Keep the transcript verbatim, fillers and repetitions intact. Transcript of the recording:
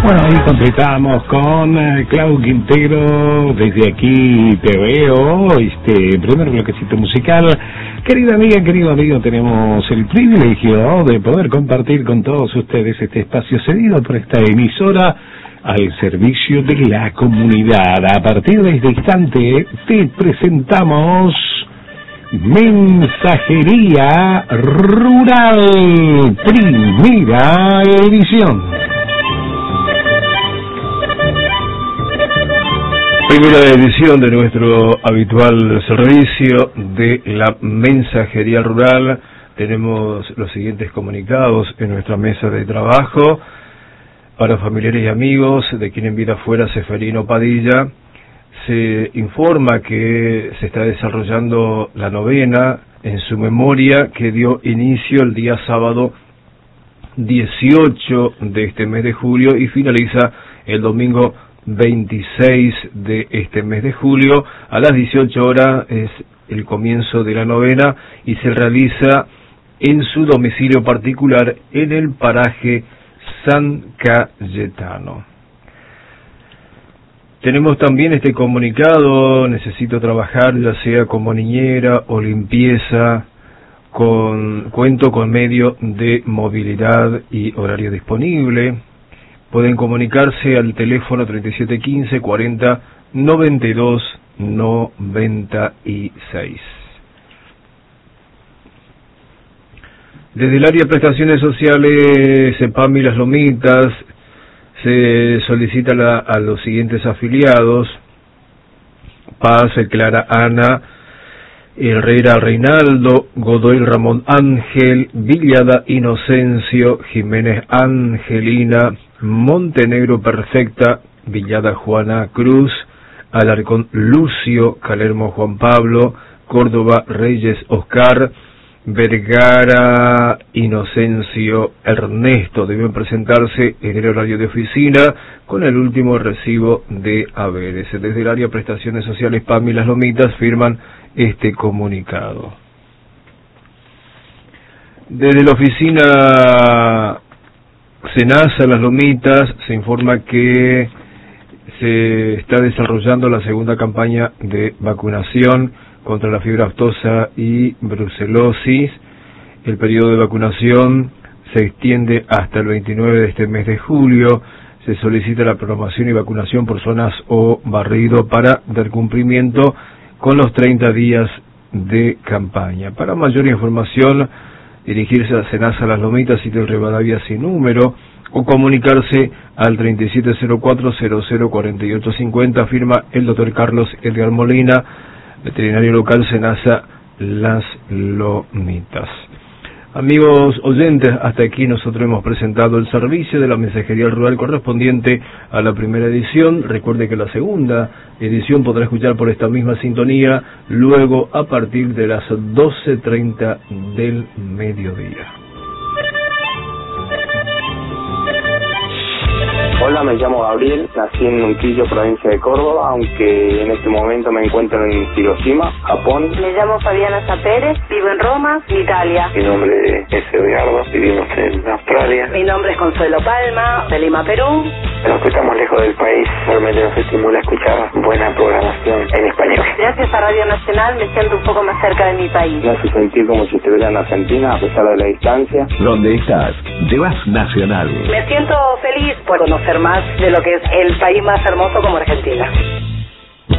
Bueno, ahí completamos con eh, Clau Quintero, desde aquí te veo, este primer bloquecito musical. Querida amiga, querido amigo, tenemos el privilegio de poder compartir con todos ustedes este espacio cedido por esta emisora al servicio de la comunidad. A partir de este instante te presentamos Mensajería Rural, primera edición. Primera edición de nuestro habitual servicio de la Mensajería Rural. Tenemos los siguientes comunicados en nuestra mesa de trabajo. Para familiares y amigos de quien en vida fuera Seferino Padilla, se informa que se está desarrollando la novena en su memoria, que dio inicio el día sábado dieciocho de este mes de julio y finaliza el domingo veintiséis de este mes de julio. A las dieciocho horas es el comienzo de la novena y se realiza en su domicilio particular en el paraje San Cayetano. Tenemos también este comunicado: necesito trabajar ya sea como niñera o limpieza, con cuento con medio de movilidad y horario disponible. Pueden comunicarse al teléfono treinta y siete quince cuarenta noventa y dos noventa y seis. Desde el área de prestaciones sociales CEPAMI Las Lomitas se solicita la, a los siguientes afiliados: Paz, Clara Ana, Herrera Reinaldo, Godoy Ramón Ángel, Villada Inocencio, Jiménez Angelina, Montenegro Perfecta, Villada Juana Cruz, Alarcón Lucio, Calermo Juan Pablo, Córdoba Reyes Oscar, Vergara Inocencio Ernesto. Deben presentarse en el horario de oficina con el último recibo de haberes. Desde el área de prestaciones sociales PAMI Las Lomitas firman este comunicado. Desde la oficina SENASA Las Lomitas se informa que se está desarrollando la segunda campaña de vacunación contra la fiebre aftosa y brucelosis. El periodo de vacunación se extiende hasta el veintinueve de este mes de julio. Se solicita la programación y vacunación por zonas o barrido para dar cumplimiento con los treinta días de campaña. Para mayor información, dirigirse a SENASA Las Lomitas, sitio Rivadavia sin número, o comunicarse al treinta y siete cero cuatro cero cero cuarenta y ocho cincuenta, firma el doctor Carlos Edgar Molina, veterinario local SENASA Las Lomitas. Amigos oyentes, hasta aquí nosotros hemos presentado el servicio de la Mensajería Rural correspondiente a la primera edición. Recuerde que la segunda edición podrá escuchar por esta misma sintonía luego a partir de las doce treinta del mediodía. Hola, me llamo Gabriel, nací en Unquillo, provincia de Córdoba, aunque en este momento me encuentro en Hiroshima, Japón. Me llamo Fabiana Zapérez, vivo en Roma, Italia. Mi nombre es Edgardo, vivimos en Australia. Mi nombre es Consuelo Palma, de Lima, Perú. Los que estamos lejos del país, realmente nos estimula a escuchar buena programación en español. Gracias a Radio Nacional me siento un poco más cerca de mi país. Me hace sentir como si estuviera en Argentina, a pesar de la distancia. ¿Dónde estás? Llevas Nacional. Me siento feliz por conocer más de lo que es el país más hermoso como Argentina.